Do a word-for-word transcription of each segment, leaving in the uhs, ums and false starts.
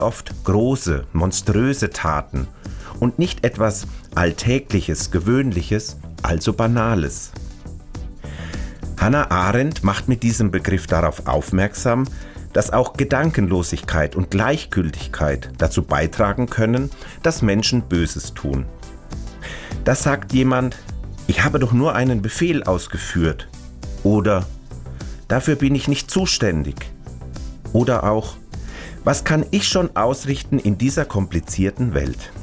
oft große, monströse Taten und nicht etwas Alltägliches, Gewöhnliches, also Banales. Hannah Arendt macht mit diesem Begriff darauf aufmerksam, dass auch Gedankenlosigkeit und Gleichgültigkeit dazu beitragen können, dass Menschen Böses tun. Da sagt jemand, ich habe doch nur einen Befehl ausgeführt. Oder, dafür bin ich nicht zuständig. Oder auch, was kann ich schon ausrichten in dieser komplizierten Welt?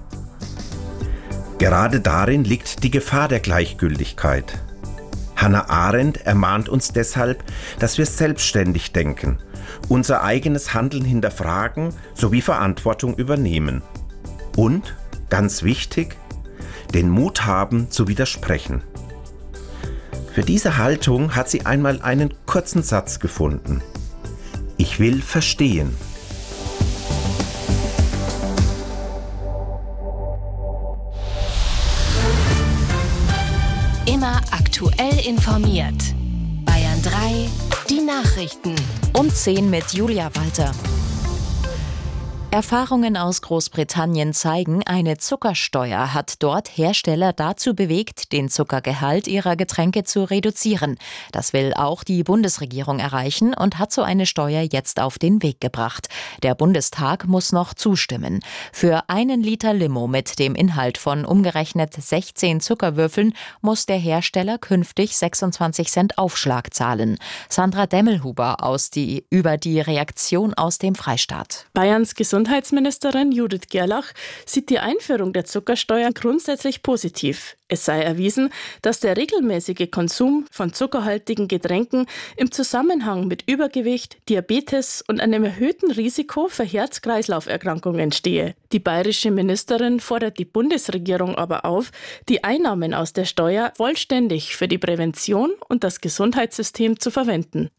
Gerade darin liegt die Gefahr der Gleichgültigkeit. Hannah Arendt ermahnt uns deshalb, dass wir selbstständig denken, unser eigenes Handeln hinterfragen sowie Verantwortung übernehmen. Und, ganz wichtig, den Mut haben zu widersprechen. Für diese Haltung hat sie einmal einen kurzen Satz gefunden. Ich will verstehen. Immer aktuell informiert. Bayern drei, die Nachrichten. Um zehn mit Julia Walter. Erfahrungen aus Großbritannien zeigen, eine Zuckersteuer hat dort Hersteller dazu bewegt, den Zuckergehalt ihrer Getränke zu reduzieren. Das will auch die Bundesregierung erreichen und hat so eine Steuer jetzt auf den Weg gebracht. Der Bundestag muss noch zustimmen. Für einen Liter Limo mit dem Inhalt von umgerechnet sechzehn Zuckerwürfeln muss der Hersteller künftig sechsundzwanzig Cent Aufschlag zahlen. Sandra Demmelhuber aus die, über die Reaktion aus dem Freistaat. Bayerns Gesundheitsministerin Judith Gerlach sieht die Einführung der Zuckersteuer grundsätzlich positiv. Es sei erwiesen, dass der regelmäßige Konsum von zuckerhaltigen Getränken im Zusammenhang mit Übergewicht, Diabetes und einem erhöhten Risiko für Herz-Kreislauf-Erkrankungen stehe. Die bayerische Ministerin fordert die Bundesregierung aber auf, die Einnahmen aus der Steuer vollständig für die Prävention und das Gesundheitssystem zu verwenden.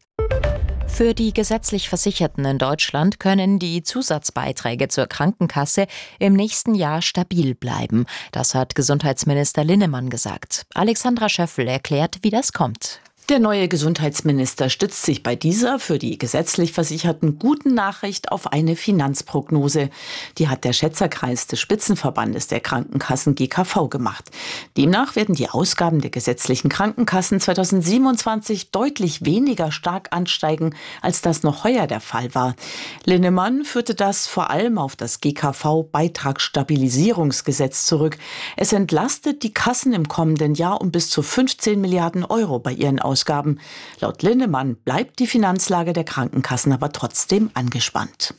Für die gesetzlich Versicherten in Deutschland können die Zusatzbeiträge zur Krankenkasse im nächsten Jahr stabil bleiben. Das hat Gesundheitsminister Linnemann gesagt. Alexandra Schöffel erklärt, wie das kommt. Der neue Gesundheitsminister stützt sich bei dieser für die gesetzlich Versicherten guten Nachricht auf eine Finanzprognose. Die hat der Schätzerkreis des Spitzenverbandes der Krankenkassen G K V gemacht. Demnach werden die Ausgaben der gesetzlichen Krankenkassen zweitausendsiebenundzwanzig deutlich weniger stark ansteigen, als das noch heuer der Fall war. Linnemann führte das vor allem auf das G K V-Beitragsstabilisierungsgesetz zurück. Es entlastet die Kassen im kommenden Jahr um bis zu fünfzehn Milliarden Euro bei ihren Ausgaben. Laut Linnemann bleibt die Finanzlage der Krankenkassen aber trotzdem angespannt.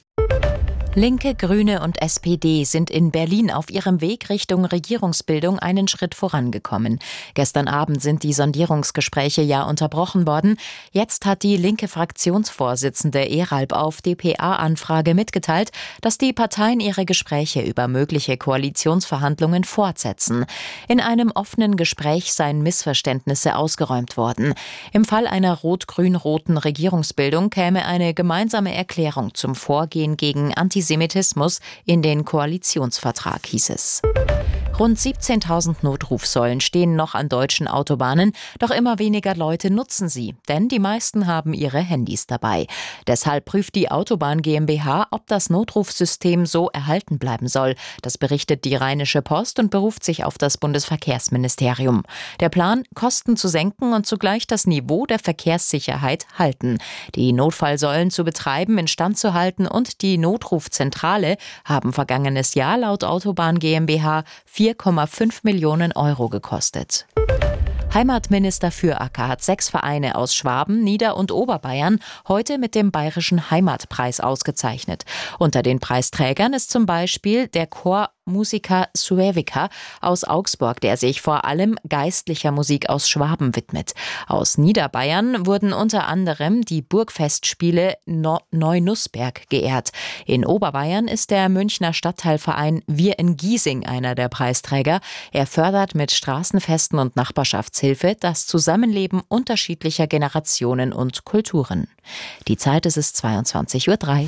Linke, Grüne und S P D sind in Berlin auf ihrem Weg Richtung Regierungsbildung einen Schritt vorangekommen. Gestern Abend sind die Sondierungsgespräche ja unterbrochen worden. Jetzt hat die linke Fraktionsvorsitzende Eralb auf D P A-Anfrage mitgeteilt, dass die Parteien ihre Gespräche über mögliche Koalitionsverhandlungen fortsetzen. In einem offenen Gespräch seien Missverständnisse ausgeräumt worden. Im Fall einer rot-grün-roten Regierungsbildung käme eine gemeinsame Erklärung zum Vorgehen gegen Antisemitismus Antisemitismus in den Koalitionsvertrag, hieß es. Rund siebzehntausend Notrufsäulen stehen noch an deutschen Autobahnen, doch immer weniger Leute nutzen sie, denn die meisten haben ihre Handys dabei. Deshalb prüft die Autobahn GmbH, ob das Notrufsystem so erhalten bleiben soll. Das berichtet die Rheinische Post und beruft sich auf das Bundesverkehrsministerium. Der Plan, Kosten zu senken und zugleich das Niveau der Verkehrssicherheit halten. Die Notfallsäulen zu betreiben, instand zu halten und die Notrufzentrale haben vergangenes Jahr laut Autobahn GmbH vier Komma fünf Millionen Euro gekostet. Heimatminister Füracker hat sechs Vereine aus Schwaben, Nieder- und Oberbayern heute mit dem Bayerischen Heimatpreis ausgezeichnet. Unter den Preisträgern ist zum Beispiel der Chor Musica Suevica aus Augsburg, der sich vor allem geistlicher Musik aus Schwaben widmet. Aus Niederbayern wurden unter anderem die Burgfestspiele no- Neunussberg geehrt. In Oberbayern ist der Münchner Stadtteilverein Wir in Giesing einer der Preisträger. Er fördert mit Straßenfesten und Nachbarschaftshilfe das Zusammenleben unterschiedlicher Generationen und Kulturen. Die Zeit ist es zweiundzwanzig Uhr drei.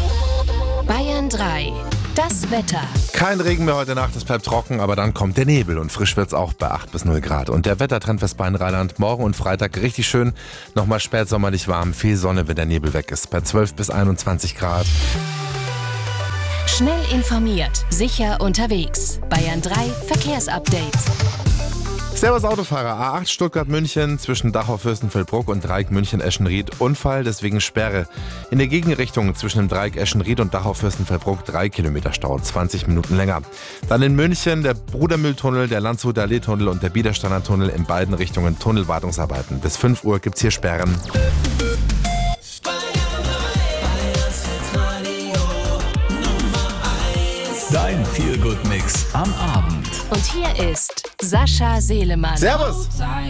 Bayern drei. Das Wetter. Kein Regen mehr heute Nacht, es bleibt trocken, aber dann kommt der Nebel und frisch wird's auch bei acht bis null Grad. Und der Wettertrend Westbayern-Rheinland morgen und Freitag richtig schön, nochmal spätsommerlich warm, viel Sonne, wenn der Nebel weg ist, bei zwölf bis einundzwanzig Grad. Schnell informiert, sicher unterwegs. Bayern drei Verkehrsupdate. Servus Autofahrer, A acht Stuttgart-München zwischen Dachau-Fürstenfeldbruck und Dreieck München-Eschenried. Unfall, deswegen Sperre. In der Gegenrichtung zwischen dem Dreieck Eschenried und Dachau-Fürstenfeldbruck drei Kilometer Stau, zwanzig Minuten länger. Dann in München der Brudermühltunnel, der Landshuter Allee-Tunnel und der Biedersteiner Tunnel, in beiden Richtungen Tunnelwartungsarbeiten. Bis fünf Uhr gibt's hier Sperren. Dein Feel-Good-Mix am Abend. Und hier ist Sascha Selemann. Servus!